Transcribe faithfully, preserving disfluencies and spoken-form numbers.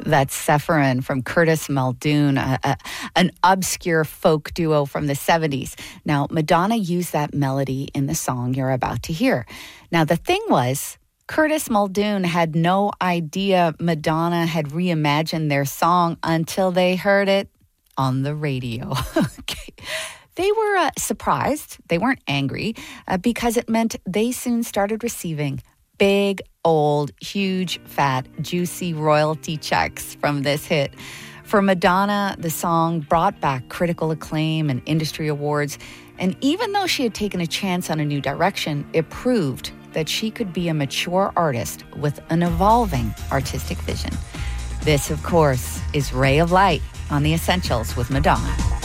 That's Sephirin from Curtis Muldoon, a, a, an obscure folk duo from the seventies. Now, Madonna used that melody in the song you're about to hear. Now, the thing was, Curtis Muldoon had no idea Madonna had reimagined their song until they heard it on the radio. Okay. They were uh, surprised. They weren't angry uh, because it meant they soon started receiving big, old, huge, fat, juicy royalty checks from this hit. For Madonna, the song brought back critical acclaim and industry awards. And even though she had taken a chance on a new direction, it proved that she could be a mature artist with an evolving artistic vision. This, of course, is Ray of Light on The Essentials with Madonna.